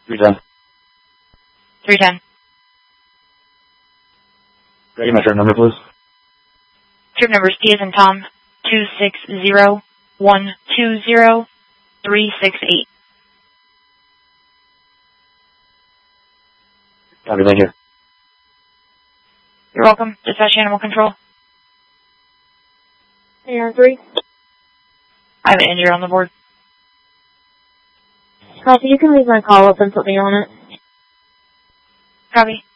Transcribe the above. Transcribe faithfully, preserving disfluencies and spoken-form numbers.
three ten. three ten. Ready, my trip number, please? Trip number is T as in Tom, two six zero one two zero three six eight. Copy, thank you. You're welcome. Dispatch Animal Control. A R three. I have an injury on the board. Copy, you can leave my call up and put me on it. Copy.